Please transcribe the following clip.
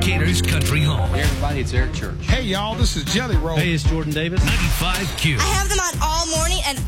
Decatur's country home. Hey, everybody, it's Eric Church. Hey, y'all, this is Jelly Roll. Hey, it's Jordan Davis. 95Q. I have them on all morning and